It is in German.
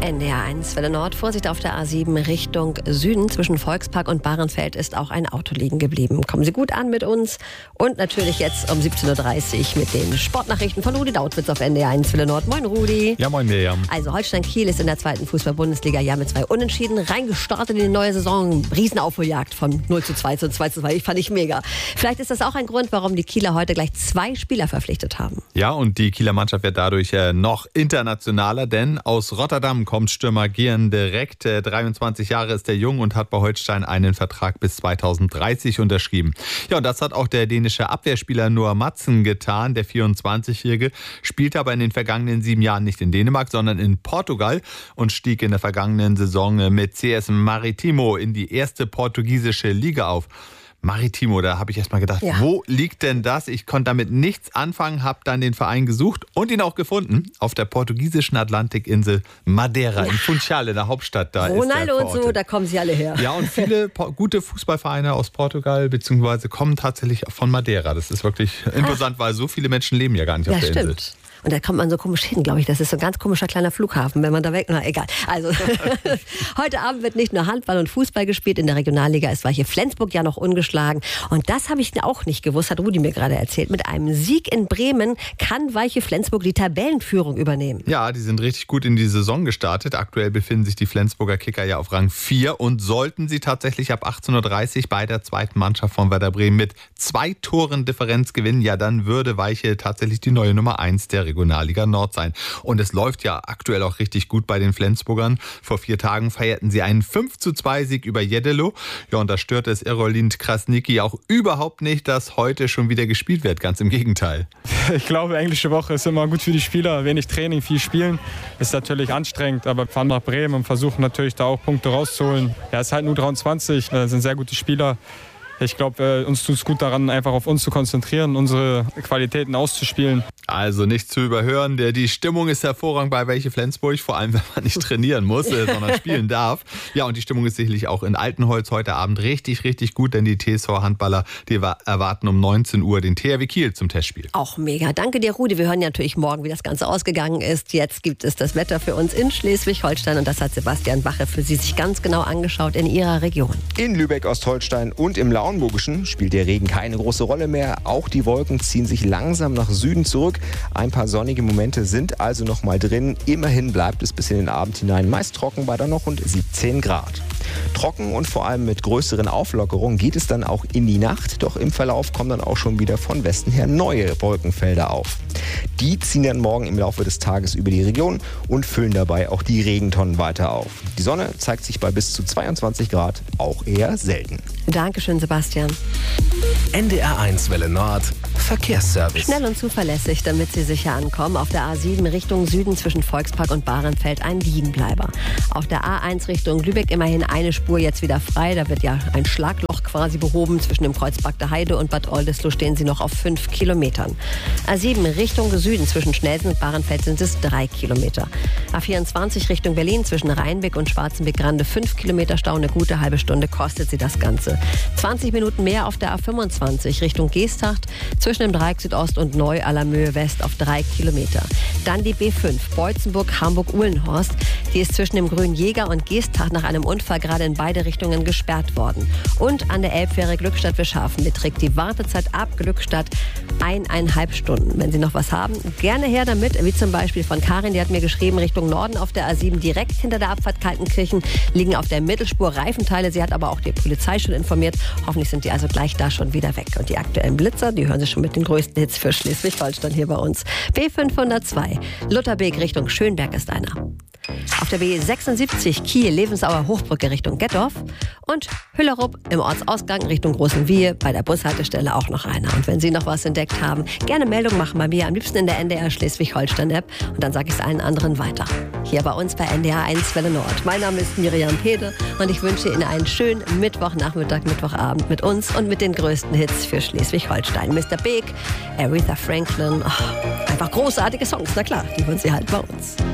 NDR 1 Welle Nord. Vorsicht auf der A7 Richtung Süden. Zwischen Volkspark und Bahrenfeld ist auch ein Auto liegen geblieben. Kommen Sie gut an mit uns. Und natürlich jetzt um 17.30 Uhr mit den Sportnachrichten von Rudi Dautwitz auf NDR 1 Welle Nord. Moin Rudi. Ja, moin Miriam. Also Holstein Kiel ist in der zweiten Fußball-Bundesliga ja mit 2 Unentschieden reingestartet in die neue Saison. Riesenaufholjagd von 0:2 zu 2:2. Fand ich mega. Vielleicht ist das auch ein Grund, warum die Kieler heute gleich 2 Spieler verpflichtet haben. Ja, und die Kieler Mannschaft wird dadurch noch internationaler, denn aus Rotterdam kommt Stürmer Gian direkt. 23 Jahre ist er jung und hat bei Holstein einen Vertrag bis 2030 unterschrieben. Ja, und das hat auch der dänische Abwehrspieler Noah Madsen getan. Der 24-Jährige spielte aber in den vergangenen 7 Jahren nicht in Dänemark, sondern in Portugal und stieg in der vergangenen Saison mit CS Maritimo in die erste portugiesische Liga auf. Maritimo, da habe ich erst mal gedacht, ja. Wo liegt denn das? Ich konnte damit nichts anfangen, habe dann den Verein gesucht und ihn auch gefunden auf der portugiesischen Atlantikinsel Madeira, in Funchal, in der Hauptstadt. Da Ronaldo ist und so, da kommen sie alle her. Ja, und viele gute Fußballvereine aus Portugal beziehungsweise kommen tatsächlich von Madeira. Das ist wirklich imposant, weil so viele Menschen leben ja gar nicht auf der Insel. Und da kommt man so komisch hin, glaube ich. Das ist so ein ganz komischer kleiner Flughafen, wenn man da weg... Na, egal. Also, heute Abend wird nicht nur Handball und Fußball gespielt. In der Regionalliga ist Weiche Flensburg ja noch ungeschlagen. Und das habe ich auch nicht gewusst, hat Rudi mir gerade erzählt. Mit einem Sieg in Bremen kann Weiche Flensburg die Tabellenführung übernehmen. Ja, die sind richtig gut in die Saison gestartet. Aktuell befinden sich die Flensburger Kicker ja auf Rang 4. Und sollten sie tatsächlich ab 18.30 Uhr bei der zweiten Mannschaft von Werder Bremen mit 2 Toren Differenz gewinnen, ja, dann würde Weiche tatsächlich die neue Nummer 1 der Regionalliga Nord sein. Und es läuft ja aktuell auch richtig gut bei den Flensburgern. Vor 4 Tagen feierten sie einen 5:2 Sieg über Jeddelo. Ja, und da störte es Erolind Krasniqi auch überhaupt nicht, dass heute schon wieder gespielt wird. Ganz im Gegenteil. Ich glaube, englische Woche ist immer gut für die Spieler. Wenig Training, viel Spielen. Ist natürlich anstrengend, aber wir fahren nach Bremen und versuchen natürlich da auch Punkte rauszuholen. Ja, es ist halt nur 23, sind sehr gute Spieler. Ich glaube, uns tut es gut daran, einfach auf uns zu konzentrieren, unsere Qualitäten auszuspielen. Also nicht zu überhören, die Stimmung ist hervorragend bei Weiche Flensburg, vor allem wenn man nicht trainieren muss, sondern spielen darf. Ja, und die Stimmung ist sicherlich auch in Altenholz heute Abend richtig, richtig gut, denn die TSV-Handballer, die erwarten um 19 Uhr den THW Kiel zum Testspiel. Auch mega. Danke dir, Rudi. Wir hören ja natürlich morgen, wie das Ganze ausgegangen ist. Jetzt gibt es das Wetter für uns in Schleswig-Holstein und das hat Sebastian Bache für Sie sich ganz genau angeschaut in Ihrer Region. In Lübeck-Ostholstein und im Lauenburgischen spielt der Regen keine große Rolle mehr. Auch die Wolken ziehen sich langsam nach Süden zurück. Ein paar sonnige Momente sind also noch mal drin. Immerhin bleibt es bis in den Abend hinein meist trocken bei dann noch rund 17 Grad. Trocken und vor allem mit größeren Auflockerungen geht es dann auch in die Nacht. Doch im Verlauf kommen dann auch schon wieder von Westen her neue Wolkenfelder auf. Die ziehen dann morgen im Laufe des Tages über die Region und füllen dabei auch die Regentonnen weiter auf. Die Sonne zeigt sich bei bis zu 22 Grad auch eher selten. Dankeschön, Sebastian. NDR 1 Welle Nord Verkehrsservice. Schnell und zuverlässig, damit Sie sicher ankommen. Auf der A7 Richtung Süden zwischen Volkspark und Bahrenfeld ein Liegenbleiber. Auf der A1 Richtung Lübeck immerhin eine Spur jetzt wieder frei. Da wird ja ein Schlagloch quasi behoben. Zwischen dem Kreuzberg der Heide und Bad Oldesloe stehen Sie noch auf 5 Kilometern. A7 Richtung Süden zwischen Schnelsen und Bahrenfeld sind es 3 Kilometer. A24 Richtung Berlin zwischen Rheinbeck und Schwarzenbeck-Grande 5 Kilometer Stau. Eine gute halbe Stunde kostet Sie das Ganze. 20 Minuten mehr auf der A25 Richtung Geesthacht zwischen dem Dreieck Südost und Neu-Allermöhe West auf 3 Kilometer. Dann die B5 Beutzenburg, Hamburg-Uhlenhorst. Die ist zwischen dem Grünen Jäger und Geesthacht nach einem Unfall gerade in beide Richtungen gesperrt worden. Und an der Elbfähre Glückstadt-Wischhafen beträgt die Wartezeit ab Glückstadt 1,5 Stunden. Wenn Sie noch was haben, gerne her damit, wie zum Beispiel von Karin, die hat mir geschrieben, Richtung Norden auf der A7 direkt hinter der Abfahrt Kaltenkirchen liegen auf der Mittelspur Reifenteile. Sie hat aber auch die Polizei schon informiert. Hoffentlich sind die also gleich da schon wieder weg. Und die aktuellen Blitzer, die hören Sie schon mit den größten Hits für Schleswig-Holstein hier bei uns. B502, Lutherbeek Richtung Schönberg ist einer. Auf der B76 Kiel-Levensauer Hochbrücke Richtung Gettorf und Hüllerup im Ortsausgang Richtung Großenwiehe bei der Bushaltestelle auch noch einer. Und wenn Sie noch was entdeckt haben, gerne Meldung machen bei mir, am liebsten in der NDR Schleswig-Holstein-App und dann sage ich es allen anderen weiter. Hier bei uns bei NDR 1 Welle Nord. Mein Name ist Miriam Pede und ich wünsche Ihnen einen schönen Mittwochnachmittag, Mittwochabend mit uns und mit den größten Hits für Schleswig-Holstein. Mr. Big, Aretha Franklin, einfach großartige Songs, na klar, die hören Sie halt bei uns.